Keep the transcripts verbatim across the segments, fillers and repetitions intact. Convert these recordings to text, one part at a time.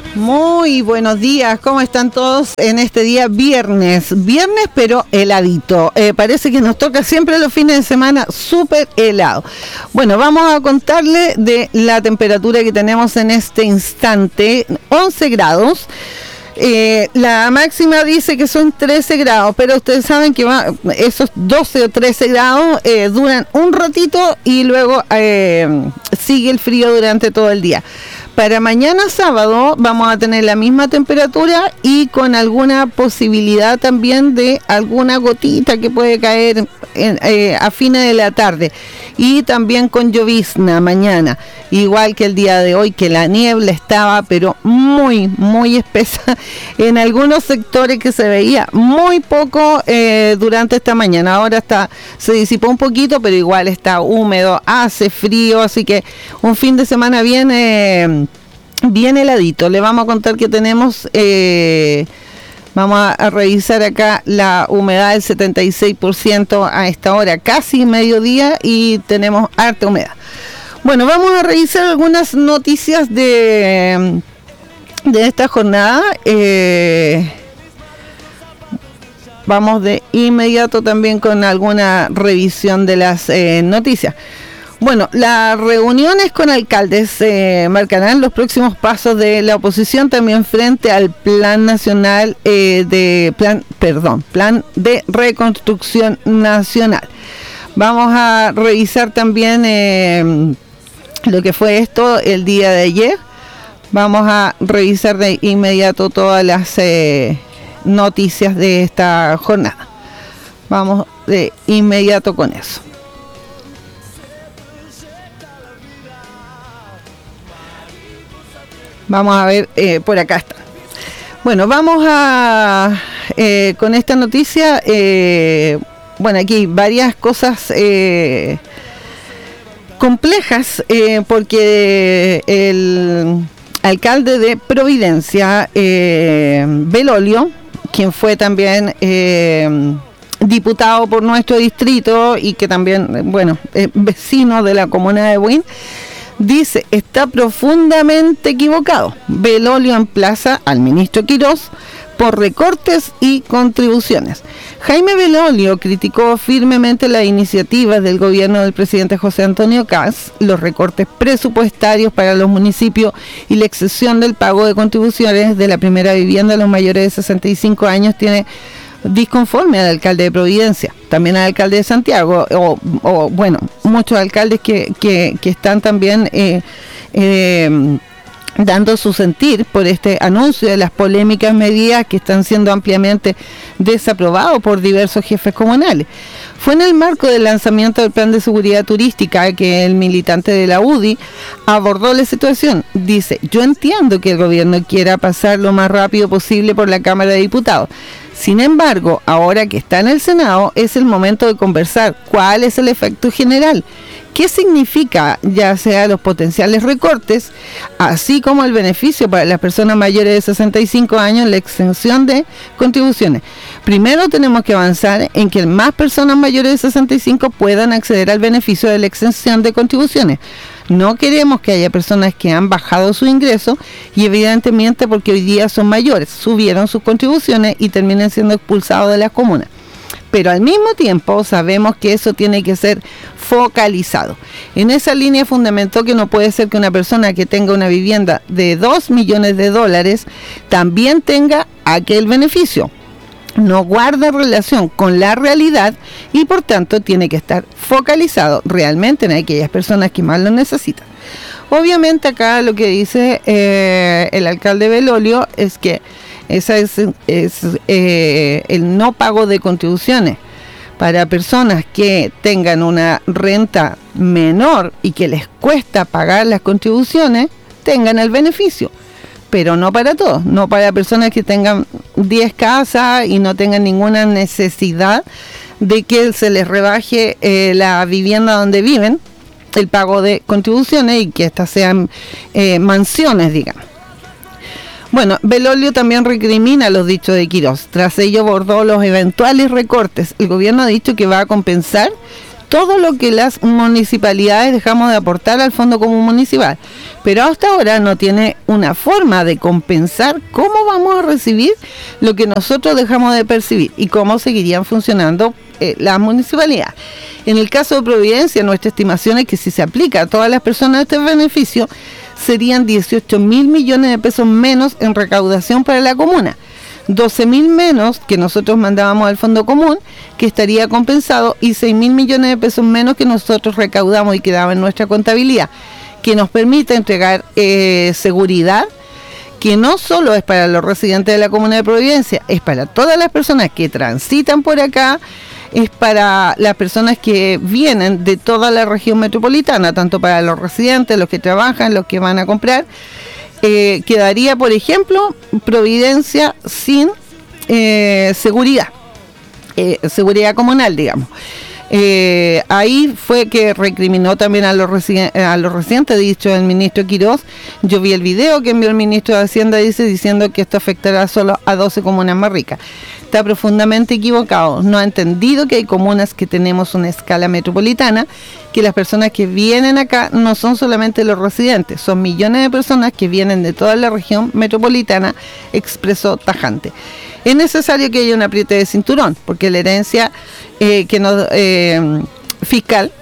Muy buenos días, ¿cómo están todos en este día viernes? Viernes pero heladito, eh, parece que nos toca siempre los fines de semana súper helado. Bueno, vamos a contarle de la temperatura que tenemos en este instante, once grados. Eh, la máxima dice que son trece grados, pero ustedes saben que va, esos doce o trece grados eh, duran un ratito y luego eh, sigue el frío durante todo el día. Para mañana sábado vamos a tener la misma temperatura y con alguna posibilidad también de alguna gotita que puede caer en, eh, a fines de la tarde, y también con llovizna mañana, igual que el día de hoy, que la niebla estaba pero muy muy espesa en algunos sectores, que se veía muy poco eh, durante esta mañana. Ahora está, se disipó un poquito, pero igual está húmedo, hace frío, así que un fin de semana bien eh, bien heladito. Le vamos a contar que tenemos eh, vamos a, a revisar acá la humedad del setenta y seis por ciento a esta hora, casi mediodía, y tenemos harta humedad. Bueno, vamos a revisar algunas noticias de, de esta jornada. Eh, vamos de inmediato también con alguna revisión de las eh, noticias. Bueno, las reuniones con alcaldes eh, marcarán los próximos pasos de la oposición también frente al Plan Nacional eh, de plan, perdón, Plan de Reconstrucción Nacional. Vamos a revisar también eh, lo que fue esto el día de ayer. Vamos a revisar de inmediato todas las eh, noticias de esta jornada. Vamos de inmediato con eso. Vamos a ver, eh, por acá está. Bueno, vamos a, eh, con esta noticia, eh, bueno, aquí hay varias cosas eh, complejas, eh, porque el alcalde de Providencia, eh, Belolio, quien fue también eh, diputado por nuestro distrito y que también, bueno, es vecino de la comuna de Buin, dice, está profundamente equivocado. Belolio emplaza al ministro Quirós por recortes y contribuciones. Jaime Belolio criticó firmemente las iniciativas del gobierno del presidente José Antonio Kast, los recortes presupuestarios para los municipios y la exención del pago de contribuciones de la primera vivienda a los mayores de sesenta y cinco años tiene disconforme al alcalde de Providencia, también al alcalde de Santiago, o, o bueno, muchos alcaldes que, que, que están también eh, eh, dando su sentir por este anuncio de las polémicas medidas que están siendo ampliamente desaprobados por diversos jefes comunales. Fue en el marco del lanzamiento del plan de seguridad turística que el militante de la U D I abordó la situación. Dice, yo entiendo que el gobierno quiera pasar lo más rápido posible por la Cámara de Diputados. Sin embargo, ahora que está en el Senado, es el momento de conversar cuál es el efecto general, qué significa ya sea los potenciales recortes, así como el beneficio para las personas mayores de sesenta y cinco años, la exención de contribuciones. Primero tenemos que avanzar en que más personas mayores de sesenta y cinco puedan acceder al beneficio de la exención de contribuciones. No queremos que haya personas que han bajado su ingreso y evidentemente porque hoy día son mayores, subieron sus contribuciones y terminan siendo expulsados de las comunas. Pero al mismo tiempo sabemos que eso tiene que ser focalizado. En esa línea fundamentó que no puede ser que una persona que tenga una vivienda de dos millones de dólares también tenga aquel beneficio. No guarda relación con la realidad y por tanto tiene que estar focalizado realmente en aquellas personas que más lo necesitan. Obviamente acá lo que dice eh, el alcalde Belolio es que esa es, es eh, el no pago de contribuciones para personas que tengan una renta menor y que les cuesta pagar las contribuciones, tengan el beneficio. Pero no para todos, no para personas que tengan diez casas y no tengan ninguna necesidad de que se les rebaje eh, la vivienda donde viven, el pago de contribuciones, y que estas sean eh, mansiones, digamos. Bueno, Belolio también recrimina los dichos de Quirós. Tras ello abordó los eventuales recortes. El gobierno ha dicho que va a compensar todo lo que las municipalidades dejamos de aportar al Fondo Común Municipal, pero hasta ahora no tiene una forma de compensar cómo vamos a recibir lo que nosotros dejamos de percibir y cómo seguirían funcionando eh, las municipalidades. En el caso de Providencia, nuestra estimación es que si se aplica a todas las personas este beneficio, serían dieciocho mil millones de pesos menos en recaudación para la comuna, doce mil menos que nosotros mandábamos al Fondo Común, que estaría compensado, y seis mil millones de pesos menos que nosotros recaudamos y quedaba en nuestra contabilidad, que nos permite entregar eh, seguridad, que no solo es para los residentes de la comuna de Providencia, es para todas las personas que transitan por acá, es para las personas que vienen de toda la región metropolitana, tanto para los residentes, los que trabajan, los que van a comprar. Eh, quedaría, por ejemplo, Providencia sin eh, seguridad, eh, seguridad comunal, digamos. Eh, ahí fue que recriminó también a los, residen- a los residentes, dicho el ministro Quirós. Yo vi el video que envió el ministro de Hacienda, dice, diciendo que esto afectará solo a doce comunas más ricas. Está profundamente equivocado. No ha entendido que hay comunas que tenemos una escala metropolitana, que las personas que vienen acá no son solamente los residentes, son millones de personas que vienen de toda la región metropolitana, expresó tajante. Es necesario que haya un apriete de cinturón, porque la herencia eh, que nos, eh, fiscal,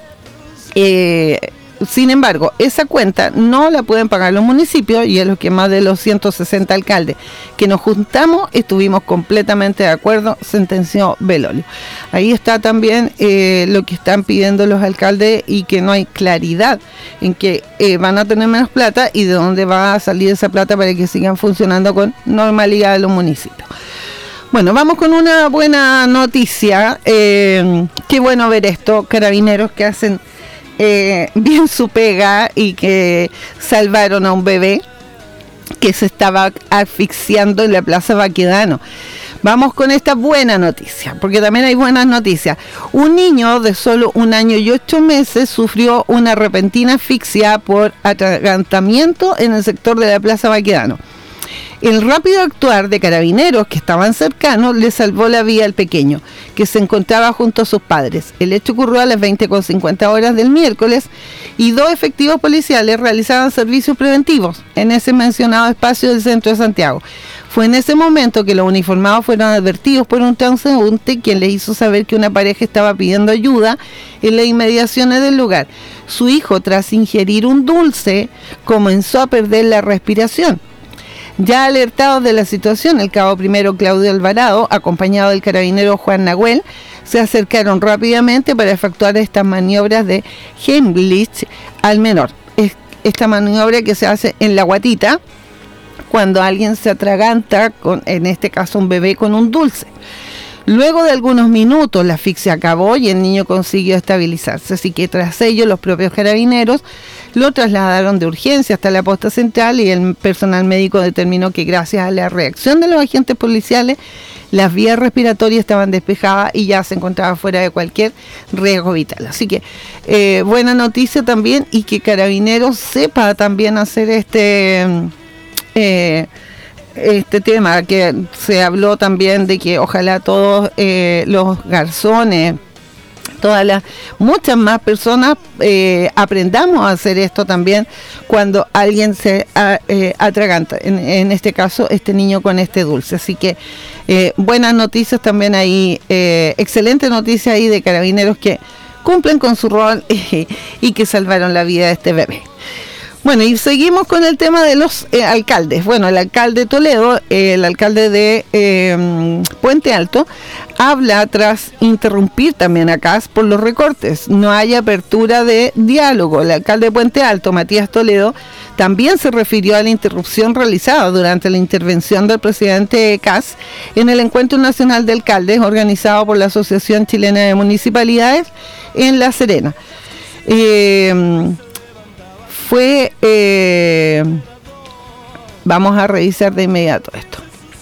eh, sin embargo, esa cuenta no la pueden pagar los municipios, y es lo que más de los ciento sesenta alcaldes que nos juntamos estuvimos completamente de acuerdo, sentenció Belolio. Ahí está también eh, lo que están pidiendo los alcaldes, y que no hay claridad en que eh, van a tener menos plata y de dónde va a salir esa plata para que sigan funcionando con normalidad los municipios. Bueno, vamos con una buena noticia. Eh, qué bueno ver esto, carabineros que hacen eh, bien su pega y que salvaron a un bebé que se estaba asfixiando en la Plaza Baquedano. Vamos con esta buena noticia, porque también hay buenas noticias. Un niño de solo un año y ocho meses sufrió una repentina asfixia por atragantamiento en el sector de la Plaza Baquedano. El rápido actuar de carabineros que estaban cercanos le salvó la vida al pequeño, que se encontraba junto a sus padres. El hecho ocurrió a las veinte con cincuenta horas del miércoles, y dos efectivos policiales realizaban servicios preventivos en ese mencionado espacio del centro de Santiago. Fue en ese momento que los uniformados fueron advertidos por un transeúnte, quien les hizo saber que una pareja estaba pidiendo ayuda en las inmediaciones del lugar. Su hijo, tras ingerir un dulce, comenzó a perder la respiración. Ya alertados de la situación, el cabo primero Claudio Alvarado, acompañado del carabinero Juan Nahuel, se acercaron rápidamente para efectuar estas maniobras de Heimlich al menor. Es esta maniobra que se hace en la guatita cuando alguien se atraganta, con, en este caso un bebé, con un dulce. Luego de algunos minutos la asfixia acabó y el niño consiguió estabilizarse, así que tras ello los propios carabineros lo trasladaron de urgencia hasta la posta central, y el personal médico determinó que gracias a la reacción de los agentes policiales las vías respiratorias estaban despejadas y ya se encontraba fuera de cualquier riesgo vital. Así que eh, buena noticia también, y que Carabineros sepa también hacer este... Eh, este tema, que se habló también de que ojalá todos eh, los garzones, todas las, muchas más personas eh, aprendamos a hacer esto también cuando alguien se a, eh, atraganta, en, en este caso este niño con este dulce. Así que eh, buenas noticias también ahí, eh, excelente noticia ahí de Carabineros que cumplen con su rol eh, y que salvaron la vida de este bebé. Bueno, y seguimos con el tema de los eh, alcaldes. Bueno, el alcalde de Toledo, eh, el alcalde de eh, Puente Alto, habla tras interrumpir también a C A S por los recortes. No hay apertura de diálogo. El alcalde de Puente Alto, Matías Toledo, también se refirió a la interrupción realizada durante la intervención del presidente de C A S en el Encuentro Nacional de Alcaldes organizado por la Asociación Chilena de Municipalidades en La Serena. Eh... Fue, eh, vamos a revisar de inmediato esto.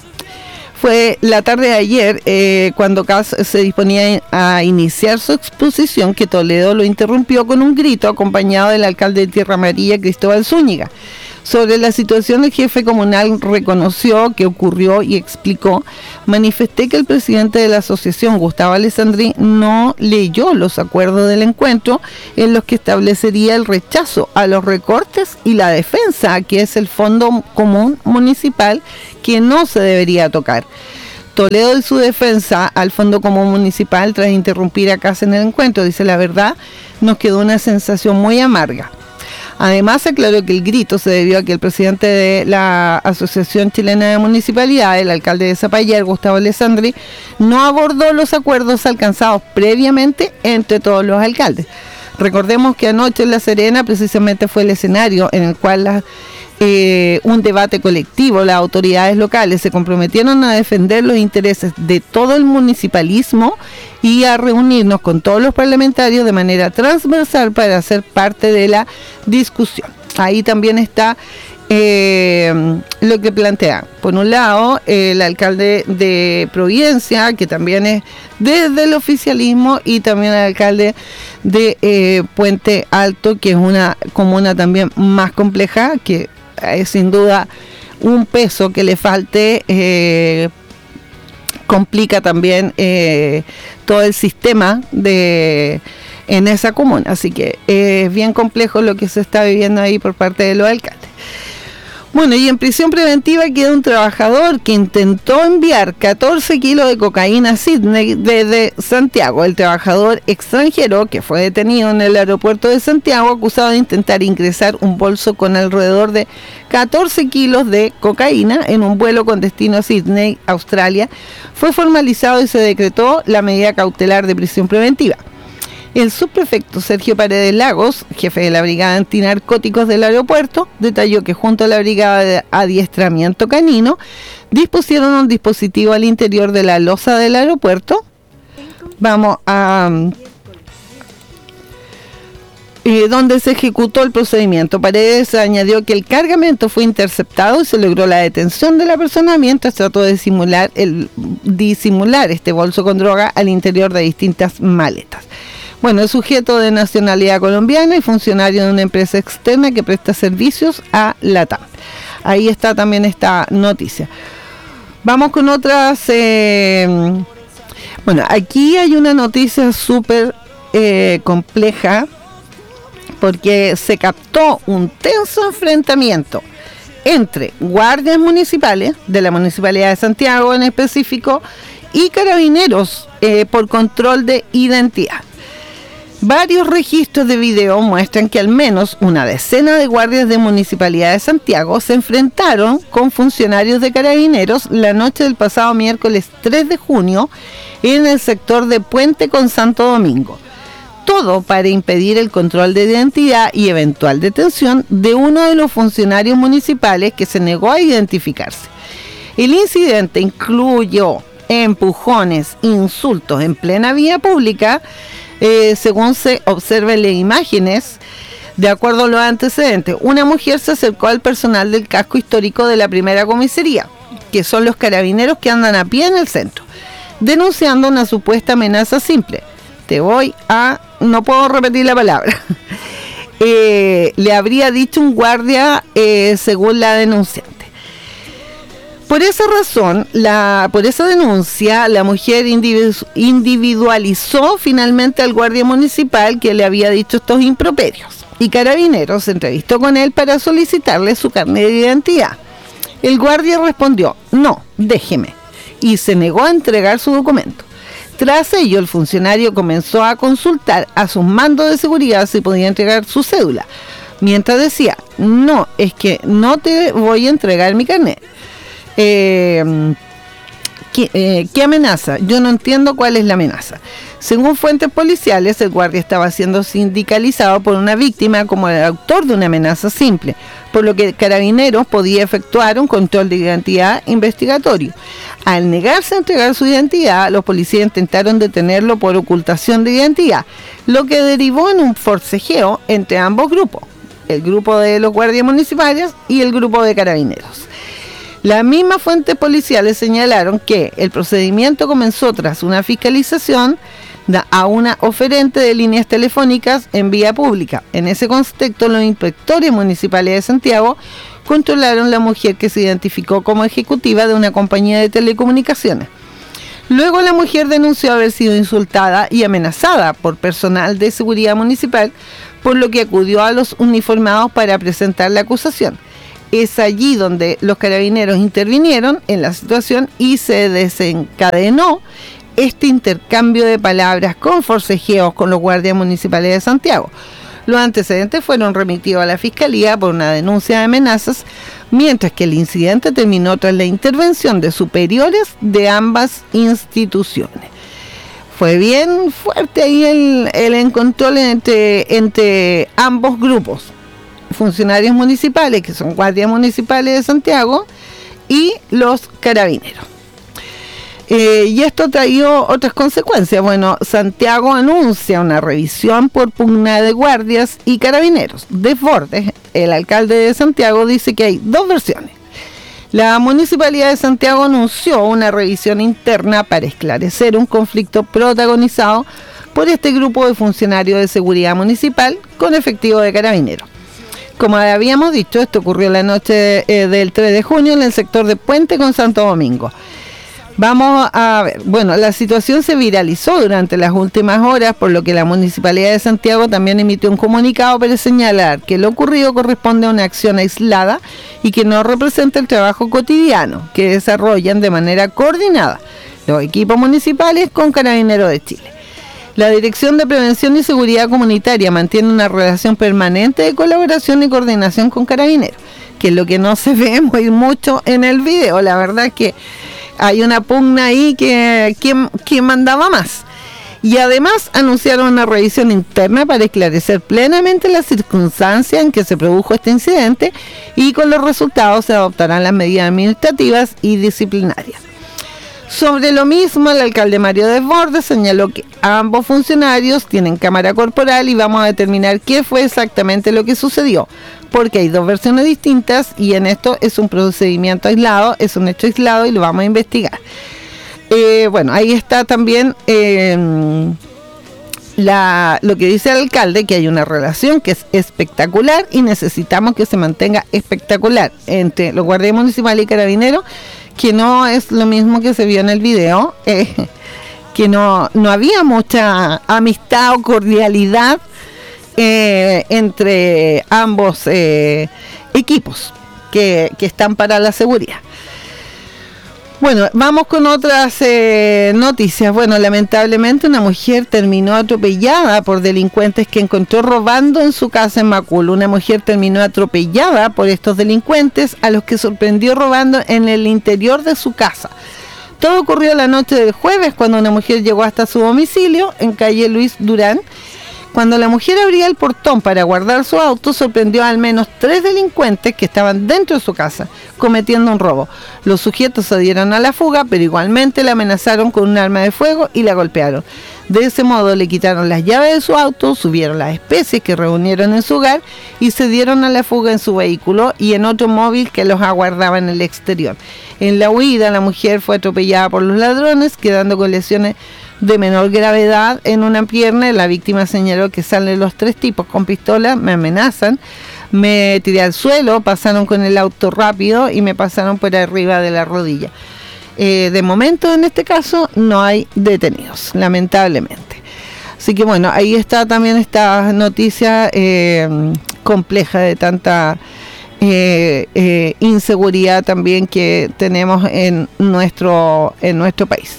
Fue la tarde de ayer, eh, cuando C A S se disponía a iniciar su exposición, que Toledo lo interrumpió con un grito acompañado del alcalde de Tierra Amarilla, Cristóbal Zúñiga. Sobre la situación, el jefe comunal reconoció que ocurrió y explicó: manifesté que el presidente de la asociación, Gustavo Alessandri, no leyó los acuerdos del encuentro en los que establecería el rechazo a los recortes y la defensa, que es el fondo común municipal que no se debería tocar. Toledo y su defensa al Fondo Común Municipal tras interrumpir a Kast en el encuentro, dice: la verdad, nos quedó una sensación muy amarga. Además, aclaró que el grito se debió a que el presidente de la Asociación Chilena de Municipalidades, el alcalde de Zapallar, Gustavo Alessandri, no abordó los acuerdos alcanzados previamente entre todos los alcaldes. Recordemos que anoche en La Serena precisamente fue el escenario en el cual la, eh, un debate colectivo, las autoridades locales se comprometieron a defender los intereses de todo el municipalismo y a reunirnos con todos los parlamentarios de manera transversal para ser parte de la discusión. Ahí también está eh, lo que plantea. Por un lado, eh, el alcalde de Providencia, que también es desde el oficialismo, y también el alcalde de eh, Puente Alto, que es una comuna también más compleja, que es sin duda un peso que le falte, eh, complica también eh, todo el sistema de en esa comuna, así que eh, es bien complejo lo que se está viviendo ahí por parte de los alcaldes. Bueno, y en prisión preventiva queda un trabajador que intentó enviar catorce kilos de cocaína a Sydney desde Santiago. El trabajador extranjero, que fue detenido en el aeropuerto de Santiago, acusado de intentar ingresar un bolso con alrededor de catorce kilos de cocaína en un vuelo con destino a Sydney, Australia, fue formalizado y se decretó la medida cautelar de prisión preventiva. El subprefecto Sergio Paredes Lagos, jefe de la Brigada Antinarcóticos del aeropuerto, detalló que junto a la Brigada de Adiestramiento Canino dispusieron un dispositivo al interior de la losa del aeropuerto. Vamos a... Eh, donde se ejecutó el procedimiento. Paredes añadió que el cargamento fue interceptado y se logró la detención de la persona mientras trató de disimular, el, disimular este bolso con droga al interior de distintas maletas. Bueno, es sujeto de nacionalidad colombiana y funcionario de una empresa externa que presta servicios a LATAM. Ahí está también esta noticia. Vamos con otras... Eh, bueno, aquí hay una noticia súper eh, compleja, porque se captó un tenso enfrentamiento entre guardias municipales, de la Municipalidad de Santiago en específico, y carabineros eh, por control de identidad. Varios registros de video muestran que al menos una decena de guardias de Municipalidad de Santiago se enfrentaron con funcionarios de carabineros la noche del pasado miércoles tres de junio en el sector de Puente con Santo Domingo. Todo para impedir el control de identidad y eventual detención de uno de los funcionarios municipales que se negó a identificarse. El incidente incluyó empujones, insultos en plena vía pública, eh, según se observa en las imágenes. De acuerdo a los antecedentes, una mujer se acercó al personal del casco histórico de la primera comisaría, que son los carabineros que andan a pie en el centro, denunciando una supuesta amenaza simple. Te voy a... no puedo repetir la palabra. eh, le habría dicho un guardia, eh, según la denunciante. Por esa razón, la, por esa denuncia, la mujer individu- individualizó finalmente al guardia municipal que le había dicho estos improperios. Y Carabineros se entrevistó con él para solicitarle su carnet de identidad. El guardia respondió: no, déjeme. Y se negó a entregar su documento. Tras ello, el funcionario comenzó a consultar a sus mandos de seguridad si podía entregar su cédula, mientras decía: no, es que no te voy a entregar mi carnet. Eh, ¿qué, eh, ¿Qué amenaza? Yo no entiendo cuál es la amenaza. Según fuentes policiales, el guardia estaba siendo sindicalizado por una víctima como el autor de una amenaza simple, por lo que Carabineros podía efectuar un control de identidad investigatorio. Al negarse a entregar su identidad, los policías intentaron detenerlo por ocultación de identidad, lo que derivó en un forcejeo entre ambos grupos, el grupo de los guardias municipales y el grupo de Carabineros. Las mismas fuentes policiales señalaron que el procedimiento comenzó tras una fiscalización a una oferente de líneas telefónicas en vía pública. En ese contexto, los inspectores municipales de Santiago controlaron la mujer que se identificó como ejecutiva de una compañía de telecomunicaciones. Luego la mujer denunció haber sido insultada y amenazada por personal de seguridad municipal, por lo que acudió a los uniformados para presentar la acusación. Es allí donde los carabineros intervinieron en la situación y se desencadenó este intercambio de palabras con forcejeos con los guardias municipales de Santiago. Los antecedentes fueron remitidos a la Fiscalía por una denuncia de amenazas, mientras que el incidente terminó tras la intervención de superiores de ambas instituciones. Fue bien fuerte ahí el, el encontrón entre, entre ambos grupos, funcionarios municipales, que son guardias municipales de Santiago, y los carabineros. Eh, y esto trajo otras consecuencias. Bueno, Santiago anuncia una revisión por pugna de guardias y carabineros. Desbordes, el alcalde de Santiago, dice que hay dos versiones. La Municipalidad de Santiago anunció una revisión interna para esclarecer un conflicto protagonizado por este grupo de funcionarios de seguridad municipal con efectivo de carabineros. Como habíamos dicho, esto ocurrió la noche eh, del tres de junio en el sector de Puente con Santo Domingo. Vamos a ver, bueno, la situación se viralizó durante las últimas horas, por lo que la Municipalidad de Santiago también emitió un comunicado para señalar que lo ocurrido corresponde a una acción aislada y que no representa el trabajo cotidiano que desarrollan de manera coordinada los equipos municipales con Carabineros de Chile. La Dirección de Prevención y Seguridad Comunitaria mantiene una relación permanente de colaboración y coordinación con Carabineros, que es lo que no se ve muy mucho en el video. La verdad es que hay una pugna ahí que quién, quién mandaba más. Y además anunciaron una revisión interna para esclarecer plenamente las circunstancias en que se produjo este incidente, y con los resultados se adoptarán las medidas administrativas y disciplinarias. Sobre lo mismo, el alcalde Mario Desbordes señaló que ambos funcionarios tienen cámara corporal y vamos a determinar qué fue exactamente lo que sucedió, porque hay dos versiones distintas y en esto es un procedimiento aislado, es un hecho aislado y lo vamos a investigar. Eh, bueno, ahí está también eh, la, lo que dice el alcalde, que hay una relación que es espectacular y necesitamos que se mantenga espectacular entre los guardias municipales y carabineros, que no es lo mismo que se vio en el video, eh, que no, no había mucha amistad o cordialidad eh, entre ambos eh, equipos que, que están para la seguridad. Bueno, vamos con otras eh, noticias. Bueno, lamentablemente una mujer terminó atropellada por delincuentes que encontró robando en su casa en Macul. Una mujer terminó atropellada por estos delincuentes, a los que sorprendió robando en el interior de su casa. Todo ocurrió la noche del jueves, cuando una mujer llegó hasta su domicilio en calle Luis Durán. Cuando la mujer abría el portón para guardar su auto, sorprendió a al menos tres delincuentes que estaban dentro de su casa, cometiendo un robo. Los sujetos se dieron a la fuga, pero igualmente la amenazaron con un arma de fuego y la golpearon. De ese modo le quitaron las llaves de su auto, subieron las especies que reunieron en su hogar y se dieron a la fuga en su vehículo y en otro móvil que los aguardaba en el exterior. En la huida, la mujer fue atropellada por los ladrones, quedando con lesiones de menor gravedad en una pierna. La víctima señaló que salen los tres tipos con pistola, me amenazan, me tiré al suelo, pasaron con el auto rápido y me pasaron por arriba de la rodilla. Eh, de momento, en este caso, no hay detenidos, lamentablemente. Así que bueno, ahí está también esta noticia eh, compleja de tanta eh, eh, inseguridad también que tenemos en nuestro, en nuestro país.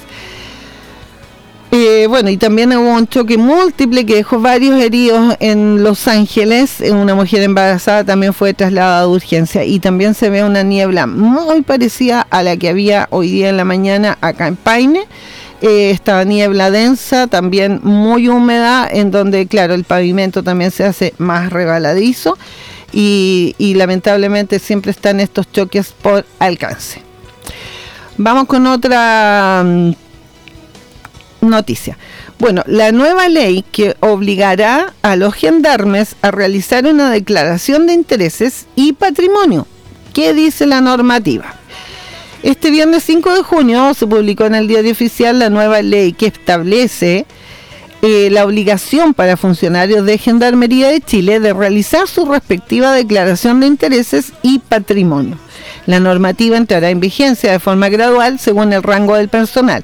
Eh, bueno, y también hubo un choque múltiple que dejó varios heridos en Los Ángeles. Una mujer embarazada también fue trasladada de urgencia, y también se ve una niebla muy parecida a la que había hoy día en la mañana acá en Paine. Eh, esta niebla densa, también muy húmeda, en donde, claro, el pavimento también se hace más resbaladizo y, y lamentablemente siempre están estos choques por alcance. Vamos con otra noticia. Bueno, la nueva ley que obligará a los gendarmes a realizar una declaración de intereses y patrimonio. ¿Qué dice la normativa? Este viernes cinco de junio se publicó en el Diario Oficial la nueva ley que establece eh, la obligación para funcionarios de Gendarmería de Chile de realizar su respectiva declaración de intereses y patrimonio. La normativa entrará en vigencia de forma gradual según el rango del personal.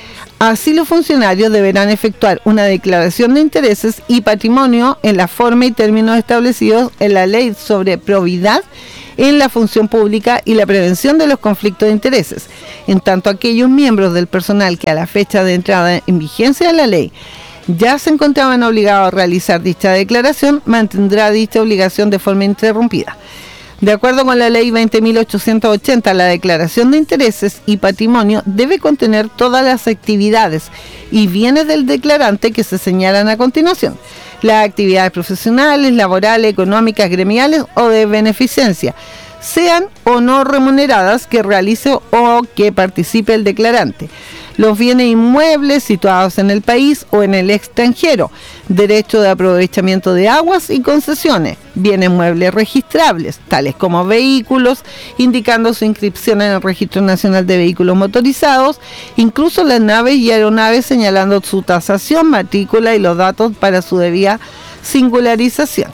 Así, los funcionarios deberán efectuar una declaración de intereses y patrimonio en la forma y términos establecidos en la Ley sobre Probidad en la Función Pública y la Prevención de los Conflictos de Intereses, en tanto aquellos miembros del personal que a la fecha de entrada en vigencia de la ley ya se encontraban obligados a realizar dicha declaración, mantendrá dicha obligación de forma interrumpida. De acuerdo con la ley veinte mil ochocientos ochenta, la declaración de intereses y patrimonio debe contener todas las actividades y bienes del declarante que se señalan a continuación. Las actividades profesionales, laborales, económicas, gremiales o de beneficencia, sean o no remuneradas, que realice o que participe el declarante. Los bienes inmuebles situados en el país o en el extranjero, derecho de aprovechamiento de aguas y concesiones, bienes muebles registrables, tales como vehículos, indicando su inscripción en el Registro Nacional de Vehículos Motorizados, incluso las naves y aeronaves, señalando su tasación, matrícula y los datos para su debida singularización.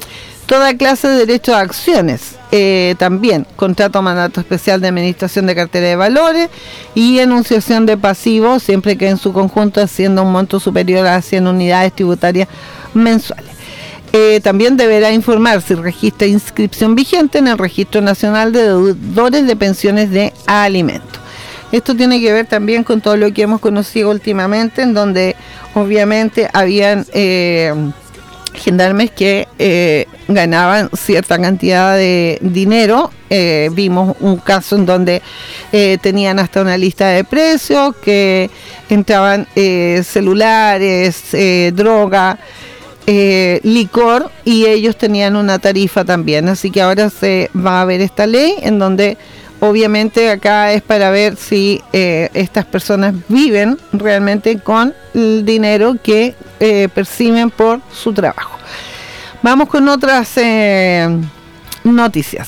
Toda clase de derechos de acciones, eh, también contrato mandato especial de administración de cartera de valores y enunciación de pasivos, siempre que en su conjunto ascienda un monto superior a cien unidades tributarias mensuales. Eh, también deberá informar si registra inscripción vigente en el Registro Nacional de Deudores de Pensiones de Alimentos. Esto tiene que ver también con todo lo que hemos conocido últimamente, en donde obviamente habían Eh, gendarmes que eh, ganaban cierta cantidad de dinero. Eh, vimos un caso en donde eh, tenían hasta una lista de precios, que entraban eh, celulares, eh, droga, eh, licor, y ellos tenían una tarifa también. Así que ahora se va a ver esta ley en donde obviamente acá es para ver si eh, estas personas viven realmente con el dinero que eh, perciben por su trabajo. Vamos con otras eh, noticias.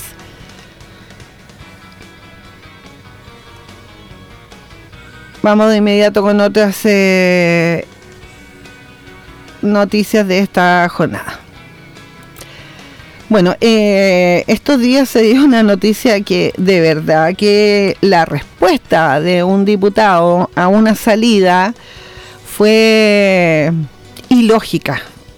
Vamos de inmediato con otras eh, noticias de esta jornada. Bueno, eh, estos días se dio una noticia que de verdad que la respuesta de un diputado a una salida fue ilógica.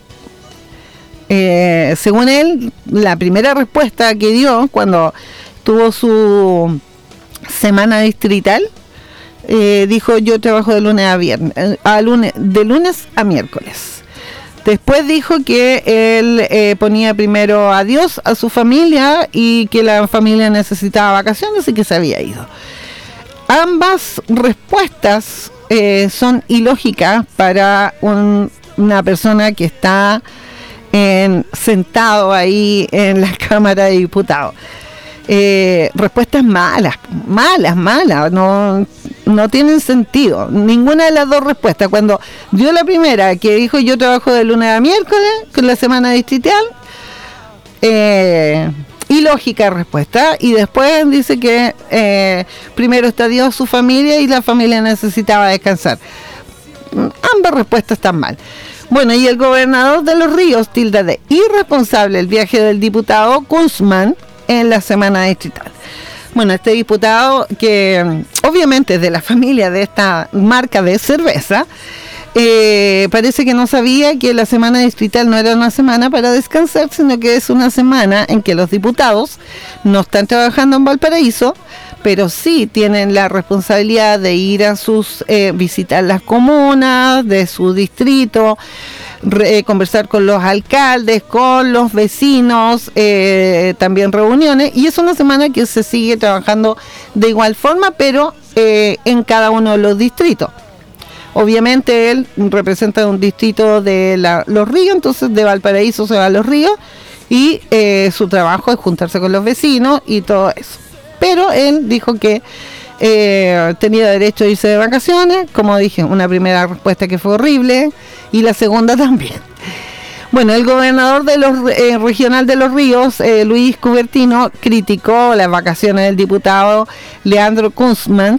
Eh, según él, la primera respuesta que dio cuando tuvo su semana distrital, eh, dijo: yo trabajo de lunes a viernes, a lunes, de lunes a miércoles. Después dijo que él eh, ponía primero a Dios, a su familia, y que la familia necesitaba vacaciones y que se había ido. Ambas respuestas eh, son ilógicas para un, una persona que está en, sentado ahí en la Cámara de Diputados. Eh, respuestas malas, malas, malas, no, no tienen sentido, ninguna de las dos respuestas. Cuando dio la primera, que dijo: yo trabajo de lunes a miércoles con la semana distrital, eh, ilógica respuesta, y después dice que eh, primero está Dios, su familia, y la familia necesitaba descansar. Ambas respuestas están mal. Bueno, y el gobernador de Los Ríos tilda de irresponsable el viaje del diputado Kunzman en la semana distrital. Bueno, este diputado, que obviamente es de la familia de esta marca de cerveza, eh, parece que no sabía que la semana distrital no era una semana para descansar, sino que es una semana en que los diputados no están trabajando en Valparaíso, pero sí tienen la responsabilidad de ir a sus, eh, visitar las comunas de su distrito, Re, eh, conversar con los alcaldes, con los vecinos, eh, también reuniones, y es una semana que se sigue trabajando de igual forma, pero eh, en cada uno de los distritos. Obviamente él representa un distrito de la, Los Ríos, entonces de Valparaíso se va a Los Ríos, y eh, su trabajo es juntarse con los vecinos y todo eso. Pero él dijo que eh, tenía derecho a irse de vacaciones, como dije, una primera respuesta que fue horrible, y la segunda también. Bueno, el gobernador de los eh, regional de Los Ríos, eh, Luis Cubertino, criticó las vacaciones del diputado Leandro Kunzman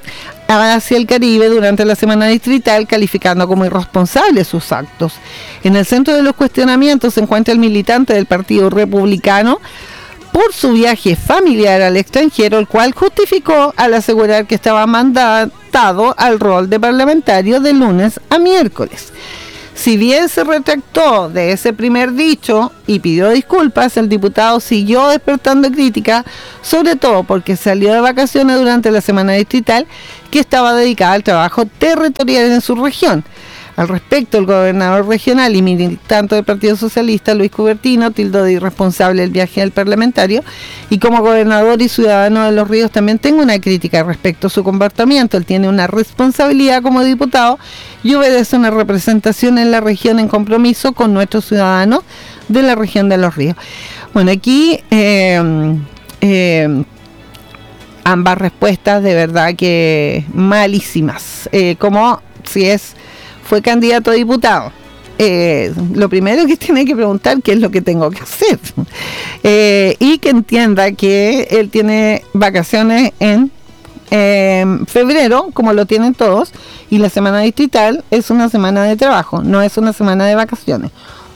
hacia el Caribe durante la semana distrital, calificando como irresponsables sus actos. En el centro de los cuestionamientos se encuentra el militante del Partido Republicano por su viaje familiar al extranjero, el cual justificó al asegurar que estaba mandatado al rol de parlamentario de lunes a miércoles. Si bien se retractó de ese primer dicho y pidió disculpas, el diputado siguió despertando crítica, sobre todo porque salió de vacaciones durante la semana distrital que estaba dedicada al trabajo territorial en su región. Al respecto, el gobernador regional y militante del Partido Socialista, Luis Cubertino, tildó de irresponsable el viaje del parlamentario, y como gobernador y ciudadano de Los Ríos también tengo una crítica respecto a su comportamiento. Él tiene una responsabilidad como diputado y obedece una representación en la región en compromiso con nuestros ciudadanos de la región de Los Ríos. Bueno, aquí eh, eh, ambas respuestas de verdad que malísimas, eh, como si es fue candidato a diputado. Eh, lo primero que tiene que preguntar qué es lo que tengo que hacer, eh, y que entienda que él tiene vacaciones en eh, febrero, como lo tienen todos, y la semana distrital es una semana de trabajo, no es una semana de vacaciones.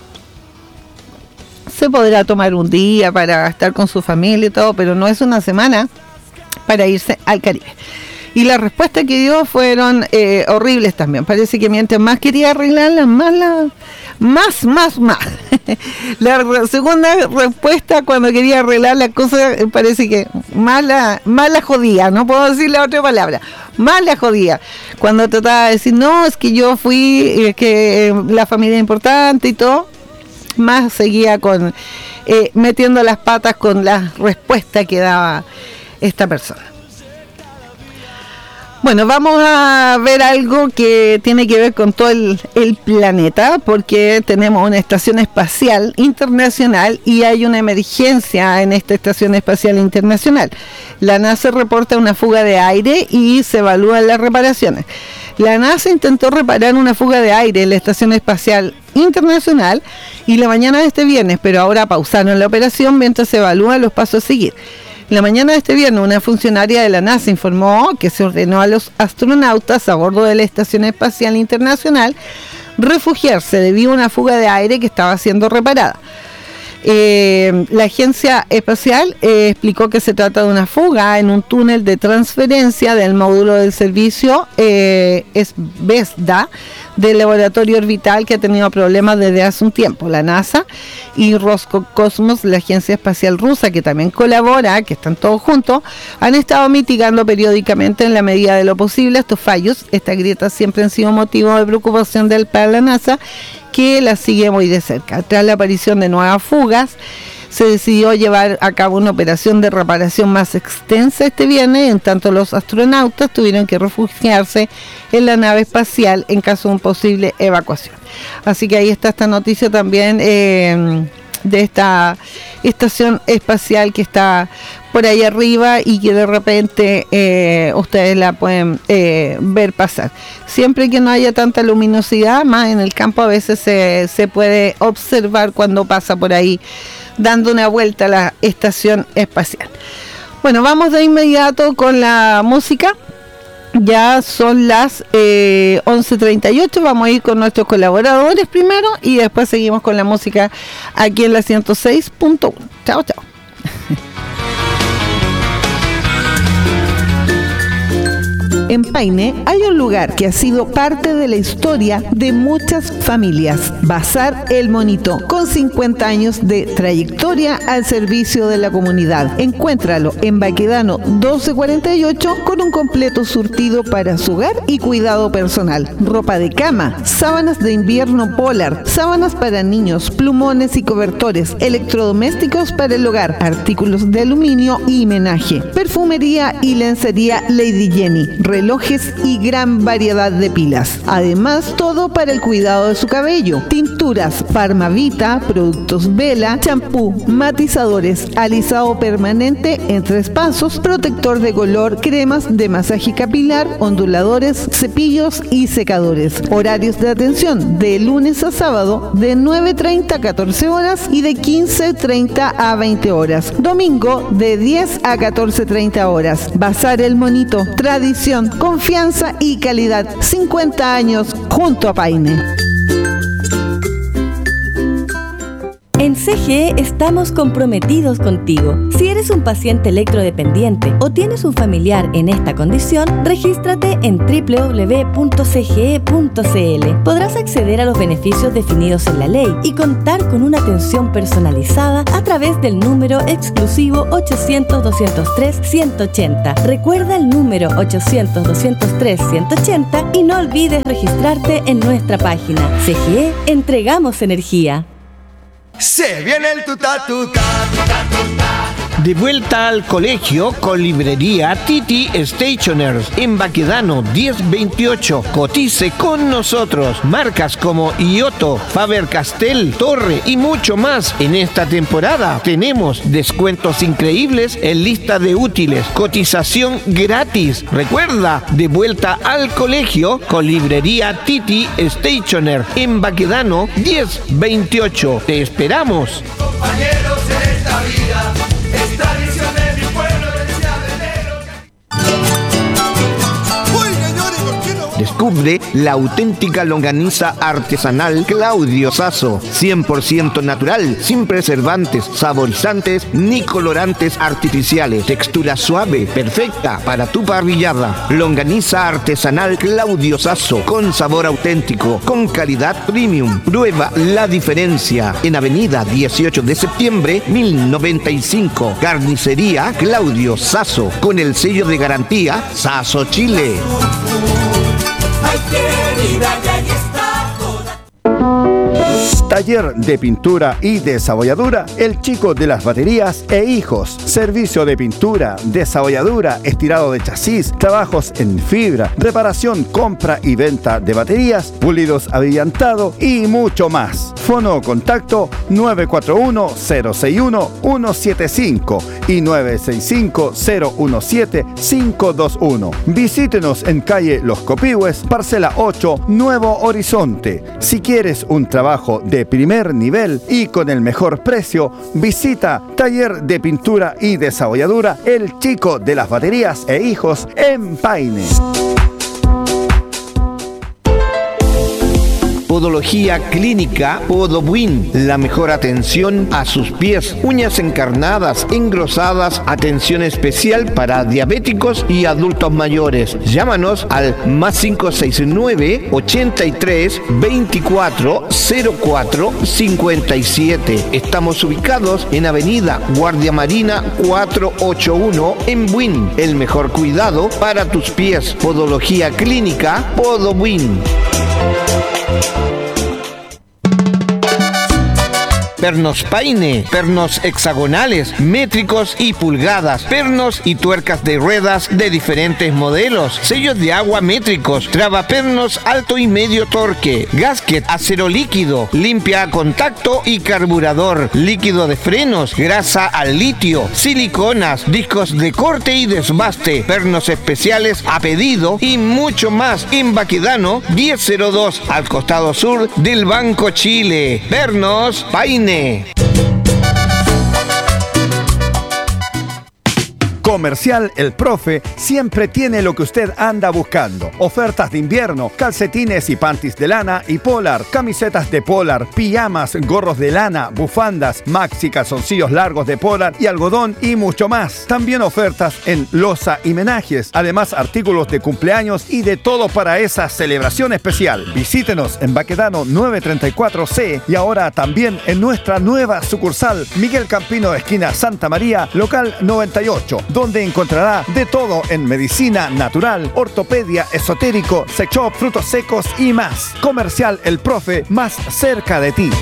Se podrá tomar un día para estar con su familia y todo, pero no es una semana para irse al Caribe. Y las respuestas que dio fueron eh, horribles también. Parece que mientras más quería arreglarlas, más, la, más, más, más. La re- segunda respuesta, cuando quería arreglar las cosas, parece que más la, más la jodía. No puedo decir la otra palabra. Más la jodía. Cuando trataba de decir, no, es que yo fui, es que eh, la familia es importante y todo, más seguía con eh, metiendo las patas con la respuesta que daba esta persona. Bueno, vamos a ver algo que tiene que ver con todo el, el planeta, porque tenemos una estación espacial internacional y hay una emergencia en esta estación espacial internacional. La NASA reporta una fuga de aire y se evalúan las reparaciones. La NASA intentó reparar una fuga de aire en la estación espacial internacional y la mañana de este viernes, pero ahora pausaron la operación mientras se evalúan los pasos a seguir. La mañana de este viernes, una funcionaria de la NASA informó que se ordenó a los astronautas a bordo de la Estación Espacial Internacional refugiarse debido a una fuga de aire que estaba siendo reparada. Eh, la agencia espacial eh, explicó que se trata de una fuga en un túnel de transferencia del módulo del servicio eh, SVESDA del laboratorio orbital, que ha tenido problemas desde hace un tiempo. La NASA y Roscosmos, la agencia espacial rusa, que también colabora, que están todos juntos, han estado mitigando periódicamente en la medida de lo posible estos fallos. Estas grietas siempre han sido motivo de preocupación del, para la NASA, que la sigue muy de cerca. Tras la aparición de nuevas fugas, se decidió llevar a cabo una operación de reparación más extensa este viernes, en tanto los astronautas tuvieron que refugiarse en la nave espacial en caso de una posible evacuación. Así que ahí está esta noticia también eh, de esta estación espacial que está por ahí arriba y que de repente eh, ustedes la pueden eh, ver pasar. Siempre que no haya tanta luminosidad, más en el campo a veces se, se puede observar cuando pasa por ahí dando una vuelta a la estación espacial. Bueno, vamos de inmediato con la música. Ya son las eh, once treinta y ocho, vamos a ir con nuestros colaboradores primero y después seguimos con la música aquí en la ciento seis punto uno. Chao, chao. En Paine hay un lugar que ha sido parte de la historia de muchas familias. Bazar El Monito, con cincuenta años de trayectoria al servicio de la comunidad. Encuéntralo en Baquedano doce cuarenta y ocho con un completo surtido para su hogar y cuidado personal. Ropa de cama, sábanas de invierno polar, sábanas para niños, plumones y cobertores, electrodomésticos para el hogar, artículos de aluminio y menaje, perfumería y lencería Lady Jenny, relojes y gran variedad de pilas. Además, todo para el cuidado de su cabello. Tinturas Farmavita, productos Vela, champú, matizadores, alisado permanente en tres pasos, protector de color, cremas de masaje capilar, onduladores, cepillos y secadores. Horarios de atención de lunes a sábado de nueve treinta a catorce horas y de quince treinta a veinte horas. Domingo de diez a catorce treinta horas. Bazar El Monito, tradición confianza y calidad. cincuenta años junto a Paine. En C G E estamos comprometidos contigo. Si eres un paciente electrodependiente o tienes un familiar en esta condición, regístrate en doble u doble u doble u punto c g e punto c l. Podrás acceder a los beneficios definidos en la ley y contar con una atención personalizada a través del número exclusivo ochocientos, doscientos tres, ciento ochenta. Recuerda el número ochocientos, doscientos tres, ciento ochenta y no olvides registrarte en nuestra página. C G E, entregamos energía. Se viene el tuta tuta, tuta tuta. De vuelta al colegio con librería Titi Stationers en Baquedano diez veintiocho. Cotice con nosotros. Marcas como Iotto, Faber-Castell, Torre y mucho más. En esta temporada tenemos descuentos increíbles en lista de útiles. Cotización gratis. Recuerda, de vuelta al colegio con librería Titi Stationers en Baquedano diez veintiocho. Te esperamos. Compañeros en esta vida, es tradición de mi pueblo decía de enero. Uy, señores, ¿por qué no? Descubre la auténtica longaniza artesanal Claudio Sasso, cien por ciento natural, sin preservantes, saborizantes ni colorantes artificiales. Textura suave, perfecta para tu parrillada. Longaniza artesanal Claudio Sasso, con sabor auténtico, con calidad premium. Prueba la diferencia en Avenida dieciocho de septiembre, mil noventa y cinco. Carnicería Claudio Sasso, con el sello de garantía Sasso Chile. Ay, querida, ya ahí está toda. Taller de pintura y desabolladura El Chico de las Baterías e Hijos. Servicio de pintura, desabolladura, estirado de chasis, trabajos en fibra, reparación, compra y venta de baterías, pulidos abrillantado y mucho más. Fono o contacto nueve cuatro uno, cero seis uno, uno siete cinco y nueve seis cinco, cero uno siete, cinco dos uno. Visítenos en calle Los Copihue, parcela ocho, Nuevo Horizonte. Si quieres un trabajo de primer nivel y con el mejor precio, visita Taller de Pintura y Desabolladura El Chico de las Baterías e Hijos en Paine. Podología Clínica Podowin, la mejor atención a sus pies, uñas encarnadas, engrosadas, atención especial para diabéticos y adultos mayores. Llámanos al más cinco seis nueve, ochenta y tres, veinticuatro, cero cuatro, cincuenta y siete. Estamos ubicados en Avenida Guardia Marina cuatrocientos ochenta y uno en Buin. El mejor cuidado para tus pies. Podología Clínica Podowin. Pernos Paine, pernos hexagonales, métricos y pulgadas, pernos y tuercas de ruedas de diferentes modelos, sellos de agua métricos, tragapernos alto y medio torque, gasket, acero líquido, limpia a contacto y carburador, líquido de frenos, grasa al litio, siliconas, discos de corte y desbaste, pernos especiales a pedido y mucho más en Baquedano diez cero dos al costado sur del Banco Chile. Pernos Paine. Comercial El Profe siempre tiene lo que usted anda buscando. Ofertas de invierno, calcetines y panties de lana y polar, camisetas de polar, pijamas, gorros de lana, bufandas, maxi calzoncillos largos de polar y algodón y mucho más. También ofertas en loza y menajes, además artículos de cumpleaños y de todo para esa celebración especial. Visítenos en Baquedano nueve treinta y cuatro C y ahora también en nuestra nueva sucursal Miguel Campino, esquina Santa María, local noventa y ocho, donde encontrará de todo en medicina natural, ortopedia, esotérico, sex shop, frutos secos y más. Comercial El Profe, más cerca de ti.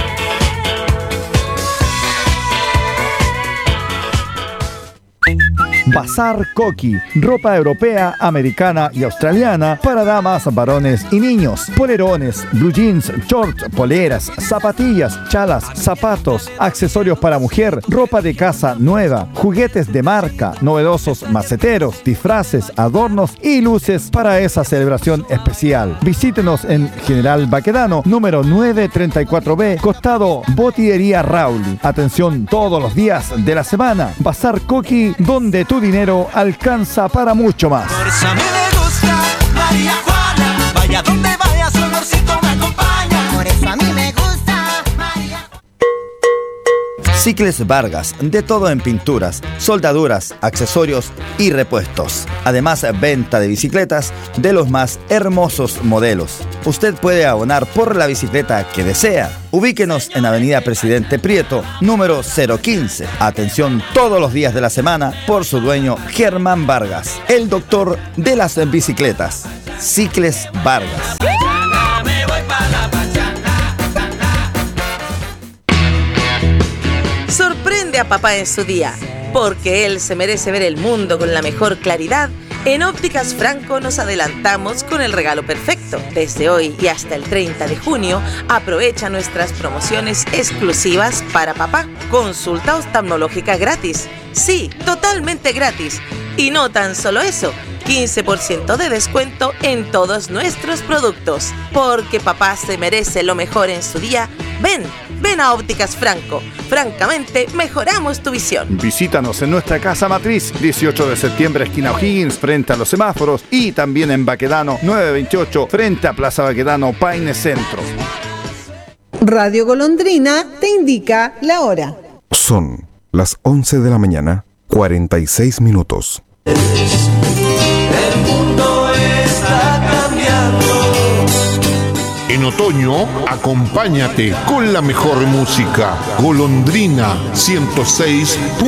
Bazar Coqui, ropa europea, americana y australiana para damas, varones y niños. Polerones, blue jeans, shorts, poleras, zapatillas, chalas, zapatos, accesorios para mujer, ropa de casa nueva, juguetes de marca, novedosos maceteros, disfraces, adornos y luces para esa celebración especial. Visítenos en General Baquedano, número novecientos treinta y cuatro B, costado Botillería Rauli. Atención todos los días de la semana. Bazar Coqui, donde tu dinero alcanza para mucho más. María Juana, vaya donde vaya, su olorcito me acompaña. Por eso a mí me gusta María. Cicles Vargas, de todo en pinturas, soldaduras, accesorios y repuestos. Además, venta de bicicletas de los más hermosos modelos. Usted puede abonar por la bicicleta que desea. Ubíquenos en Avenida Presidente Prieto, número cero quince. Atención todos los días de la semana por su dueño Germán Vargas, el doctor de las bicicletas. Cicles Vargas. Sorprende a papá en su día, porque él se merece ver el mundo con la mejor claridad. En Ópticas Franco nos adelantamos con el regalo perfecto. Desde hoy y hasta el treinta de junio, aprovecha nuestras promociones exclusivas para papá. Consulta oftalmológica gratis. Sí, totalmente gratis. Y no tan solo eso, quince por ciento de descuento en todos nuestros productos. Porque papá se merece lo mejor en su día. Ven, ven a Ópticas Franco. Francamente, mejoramos tu visión. Visítanos en nuestra casa matriz, dieciocho de septiembre, esquina O'Higgins, frente a los semáforos, y también en Baquedano nueve veintiocho, frente a Plaza Baquedano, Paine Centro. Radio Golondrina te indica la hora. Son las once de la mañana, cuarenta y seis minutos. El mundo está cambiando. En otoño, acompáñate con la mejor música. Golondrina ciento seis.